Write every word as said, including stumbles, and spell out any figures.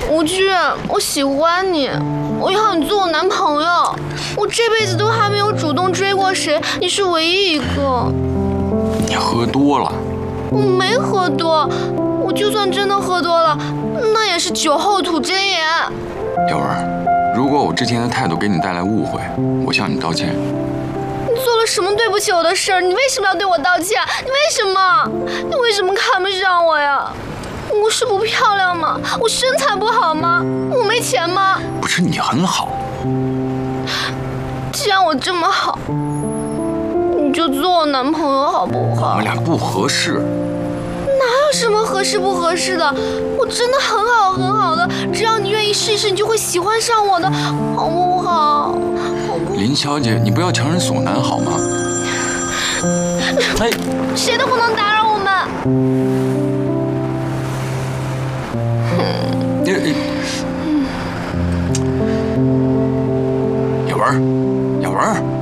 吴俊，我喜欢你，我要你做我男朋友。我这辈子都还没有主动追过谁，你是唯一一个。 你喝多了。 我没喝多，我就算真的喝多了，那也是酒后吐真言。 小文，如果我之前的态度给你带来误会，我向你道歉。 你做了什么对不起我的事儿？你为什么要对我道歉？你为什么？你为什么看不上我呀？我是不漂亮吗？我身材不好吗？我没钱吗？ 不是，你很好。 既然我这么好，你就做我男朋友好不好？ 我们俩不合适。 哪有什么合适不合适的？我真的很好很好的，只要你愿意试一试，你就会喜欢上我的，好不好？好不好？ 林小姐，你不要强人所难好吗？哎， 谁都不能打扰我们。 你，雅文，雅文。